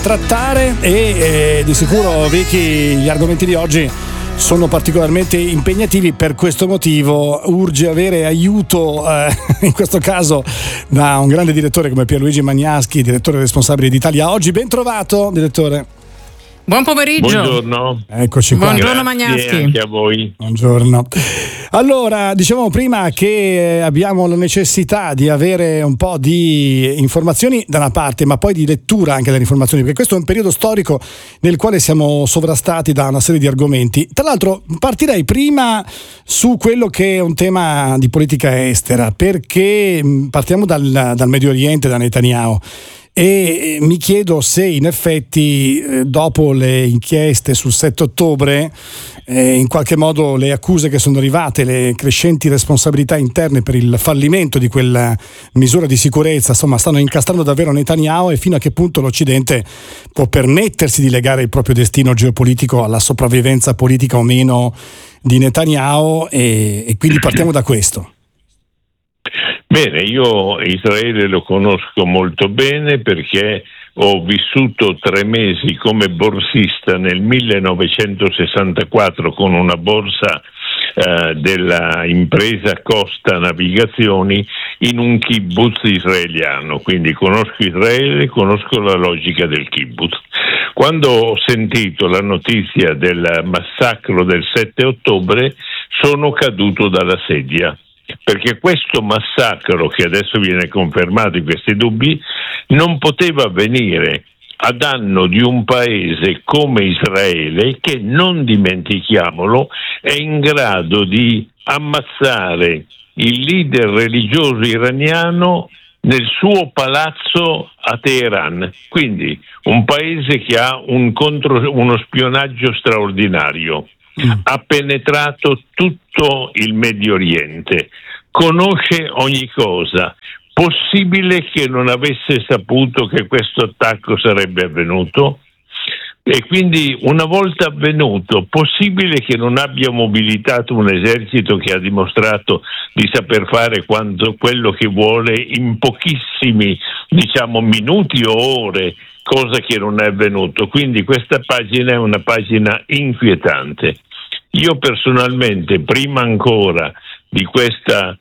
trattare e di sicuro, Vicky, gli argomenti di oggi sono particolarmente impegnativi. Per questo motivo urge avere aiuto, in questo caso da un grande direttore come Pierluigi Magnaschi, direttore responsabile di Italia Oggi. Ben trovato, direttore. Buon pomeriggio. Buongiorno. Eccoci qua. Buongiorno Magnaschi. Anche a voi. Buongiorno. Allora, dicevamo prima che abbiamo la necessità di avere un po' di informazioni da una parte, ma poi di lettura anche delle informazioni, perché questo è un periodo storico nel quale siamo sovrastati da una serie di argomenti. Tra l'altro partirei prima su quello che è un tema di politica estera, perché partiamo dal Medio Oriente, da Netanyahu. E mi chiedo se in effetti dopo le inchieste sul 7 ottobre in qualche modo le accuse che sono arrivate, le crescenti responsabilità interne per il fallimento di quella misura di sicurezza, insomma, stanno incastrando davvero Netanyahu, e fino a che punto l'Occidente può permettersi di legare il proprio destino geopolitico alla sopravvivenza politica o meno di Netanyahu, e quindi partiamo da questo. Bene, io Israele lo conosco molto bene perché ho vissuto 3 mesi come borsista nel 1964 con una borsa della impresa Costa Navigazioni in un kibbutz israeliano, quindi conosco Israele, conosco la logica del kibbutz. Quando ho sentito la notizia del massacro del 7 ottobre sono caduto dalla sedia, perché questo massacro, che adesso viene confermato in questi dubbi, non poteva avvenire a danno di un paese come Israele che, non dimentichiamolo, è in grado di ammazzare il leader religioso iraniano nel suo palazzo a Teheran. Quindi un paese che ha uno spionaggio straordinario. Ha penetrato tutto il Medio Oriente, conosce ogni cosa. Possibile che non avesse saputo che questo attacco sarebbe avvenuto? E quindi, una volta avvenuto, possibile che non abbia mobilitato un esercito che ha dimostrato di saper fare quello che vuole in pochissimi, minuti o ore, cosa che non è avvenuto. Quindi questa pagina è una pagina inquietante. Io personalmente, prima ancora di questa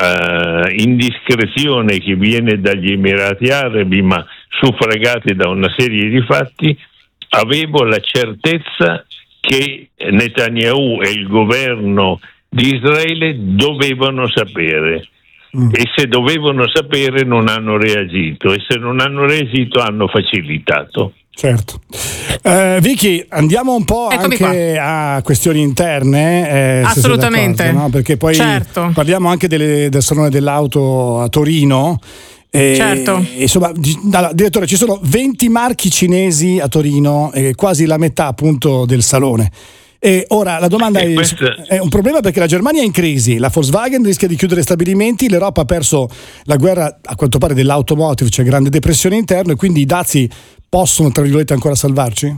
indiscrezione che viene dagli Emirati Arabi, ma suffragati da una serie di fatti, avevo la certezza che Netanyahu e il governo di Israele dovevano sapere. E se dovevano sapere non hanno reagito, e se non hanno reagito hanno facilitato. Certo. Vicky, andiamo un po' Eccomi anche qua. a questioni interne. Assolutamente. No? Perché poi parliamo anche del Salone dell'Auto a Torino. Certo. Insomma, direttore, ci sono 20 marchi cinesi a Torino, quasi la metà appunto del salone. E ora la domanda è un problema, perché la Germania è in crisi, la Volkswagen rischia di chiudere stabilimenti, l'Europa ha perso la guerra, a quanto pare, dell'automotive, c'è grande depressione interna, e quindi i dazi possono, tra virgolette, ancora salvarci?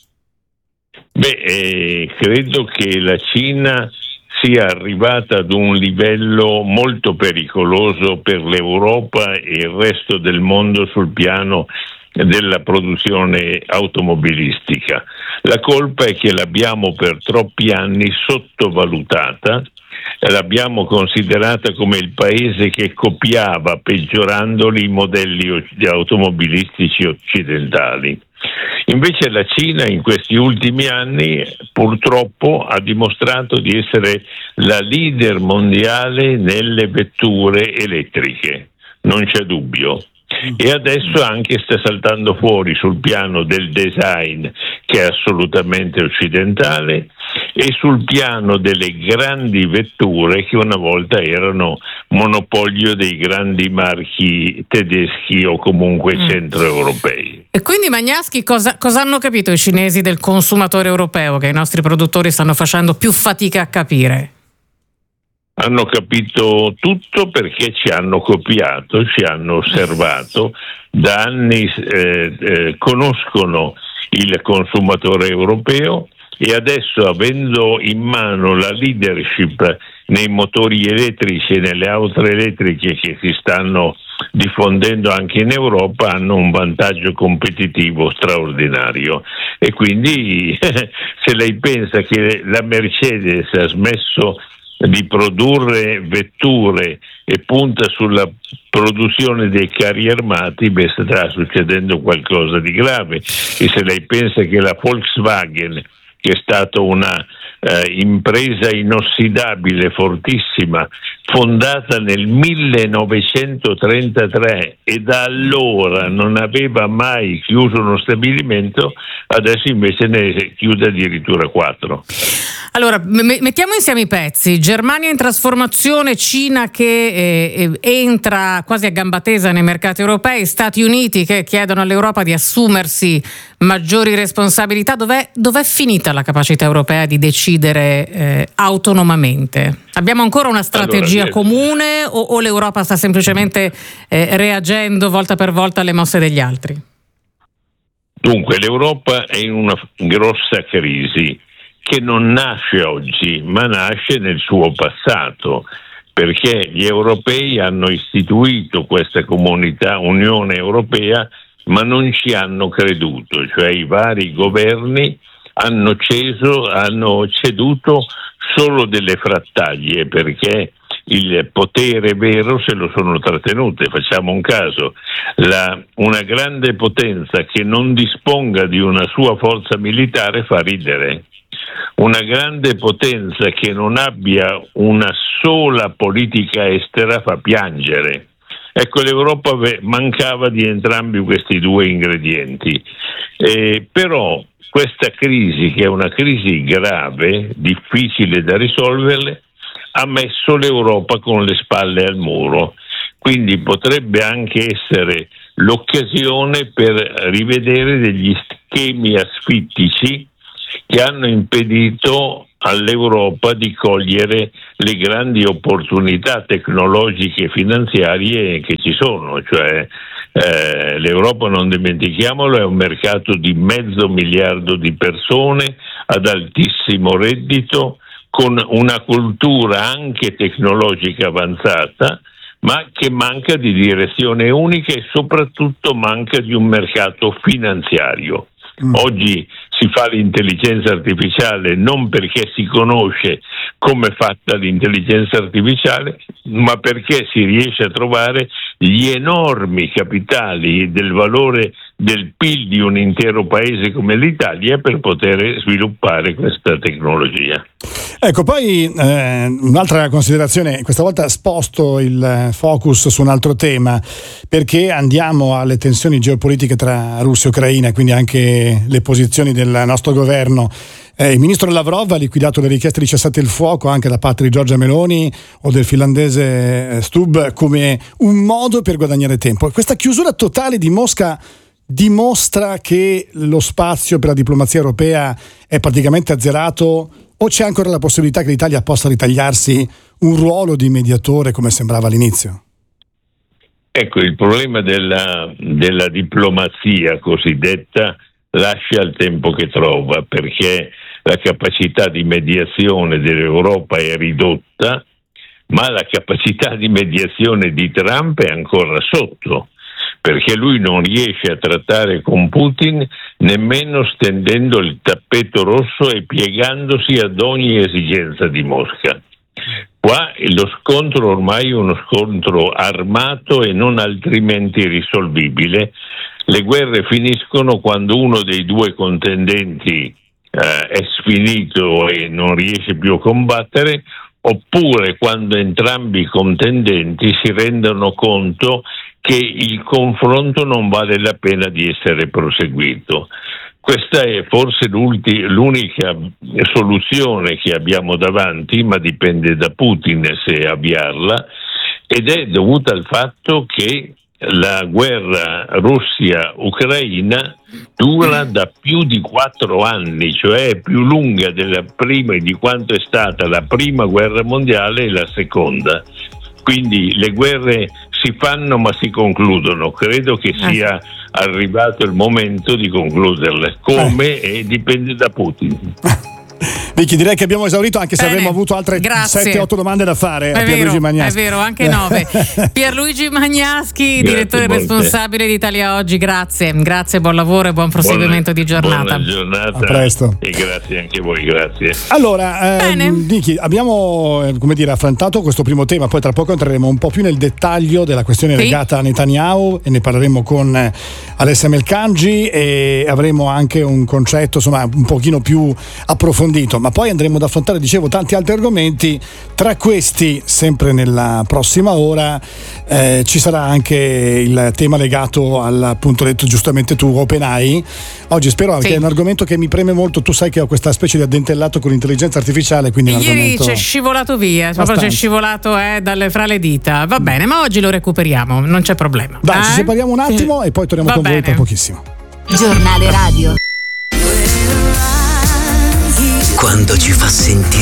Credo che la Cina sia arrivata ad un livello molto pericoloso per l'Europa e il resto del mondo sul piano della produzione automobilistica. La colpa è che l'abbiamo per troppi anni sottovalutata, l'abbiamo considerata come il paese che copiava, peggiorandoli, i modelli automobilistici occidentali. Invece la Cina in questi ultimi anni purtroppo ha dimostrato di essere la leader mondiale nelle vetture elettriche, non c'è dubbio. E adesso anche sta saltando fuori sul piano del design, che è assolutamente occidentale, e sul piano delle grandi vetture che una volta erano monopolio dei grandi marchi tedeschi o comunque centroeuropei. E quindi, Magnaschi, cosa hanno capito i cinesi del consumatore europeo che i nostri produttori stanno facendo più fatica a capire? Hanno capito tutto, perché ci hanno copiato, ci hanno osservato, da anni conoscono il consumatore europeo, e adesso, avendo in mano la leadership nei motori elettrici e nelle auto elettriche che si stanno diffondendo anche in Europa, hanno un vantaggio competitivo straordinario. E quindi se lei pensa che la Mercedes ha smesso di produrre vetture e punta sulla produzione dei carri armati, sta succedendo qualcosa di grave. E se lei pensa che la Volkswagen, che è stata una impresa inossidabile, fortissima, fondata nel 1933 e da allora non aveva mai chiuso uno stabilimento, adesso invece ne chiude addirittura 4. Allora, mettiamo insieme i pezzi. Germania in trasformazione, Cina che entra quasi a gamba tesa nei mercati europei, Stati Uniti che chiedono all'Europa di assumersi maggiori responsabilità. Dov'è finita la capacità europea di decidere autonomamente? Abbiamo ancora una strategia comune o l'Europa sta semplicemente reagendo volta per volta alle mosse degli altri? Dunque, l'Europa è in una grossa crisi che non nasce oggi, ma nasce nel suo passato, perché gli europei hanno istituito questa comunità, Unione Europea, ma non ci hanno creduto, cioè i vari governi hanno ceduto solo delle frattaglie, perché il potere vero se lo sono trattenute. Facciamo un caso: una grande potenza che non disponga di una sua forza militare fa ridere. Una grande potenza che non abbia una sola politica estera fa piangere. Ecco, l'Europa mancava di entrambi questi due ingredienti. Però questa crisi, che è una crisi grave, difficile da risolvere, ha messo l'Europa con le spalle al muro. Quindi potrebbe anche essere l'occasione per rivedere degli schemi asfittici che hanno impedito all'Europa di cogliere le grandi opportunità tecnologiche e finanziarie che ci sono. Cioè l'Europa, non dimentichiamolo, è un mercato di 500 milioni di persone ad altissimo reddito, con una cultura anche tecnologica avanzata, ma che manca di direzione unica e soprattutto manca di un mercato finanziario. Oggi si fa l'intelligenza artificiale non perché si conosce come è fatta l'intelligenza artificiale, ma perché si riesce a trovare gli enormi capitali del valore del PIL di un intero paese come l'Italia per poter sviluppare questa tecnologia. Ecco, poi un'altra considerazione, questa volta sposto il focus su un altro tema, perché andiamo alle tensioni geopolitiche tra Russia e Ucraina, quindi anche le posizioni del nostro governo. Il ministro Lavrov ha liquidato le richieste di cessate il fuoco anche da parte di Giorgia Meloni o del finlandese Stubb come un modo per guadagnare tempo. Questa chiusura totale di Mosca dimostra che lo spazio per la diplomazia europea è praticamente azzerato, o c'è ancora la possibilità che l'Italia possa ritagliarsi un ruolo di mediatore come sembrava all'inizio? Ecco, il problema della diplomazia cosiddetta lascia il tempo che trova, perché la capacità di mediazione dell'Europa è ridotta, ma la capacità di mediazione di Trump è ancora sotto, perché lui non riesce a trattare con Putin nemmeno stendendo il tappeto rosso e piegandosi ad ogni esigenza di Mosca. Qua lo scontro ormai è uno scontro armato e non altrimenti risolvibile. Le guerre finiscono quando uno dei due contendenti è sfinito e non riesce più a combattere, oppure quando entrambi i contendenti si rendono conto che il confronto non vale la pena di essere proseguito. Questa è forse l'unica soluzione che abbiamo davanti, ma dipende da Putin se avviarla, ed è dovuta al fatto che la guerra Russia-Ucraina dura da più di 4 anni, cioè è più lunga della prima di quanto è stata la prima guerra mondiale e la seconda. Quindi le guerre si fanno ma si concludono. Credo che sia arrivato il momento di concluderle. Come? E dipende da Putin. Vicky, direi che abbiamo esaurito, anche se Bene, avremmo avuto altre grazie. 7-8 domande da fare a È Pierluigi vero, Magnaschi. è vero, anche 9. Pierluigi Magnaschi, Grazie direttore molte. responsabile di Italia Oggi, grazie, buon lavoro e buon proseguimento di giornata. Buona giornata. A presto. E grazie anche a voi, grazie. Allora, Bene. Vicky, abbiamo affrontato questo primo tema, poi tra poco entreremo un po' più nel dettaglio della questione Sì. legata a Netanyahu e ne parleremo con Alessia Melcangi e avremo anche un concetto insomma un pochino più approfondito, ma poi andremo ad affrontare, dicevo, tanti altri argomenti. Tra questi, sempre nella prossima ora, ci sarà anche il tema legato al, appunto, detto giustamente tu, OpenAI. Oggi spero Sì. che è un argomento che mi preme molto. Tu sai che ho questa specie di addentellato con l'intelligenza artificiale, quindi è un Ieri argomento c'è scivolato via, proprio abbastanza. c'è scivolato fra le dita. Va bene, ma oggi lo recuperiamo, non c'è problema. Dai, ci separiamo un attimo e poi torniamo Va con voi bene. tra pochissimo. Giornale radio. Quando ci fa sentire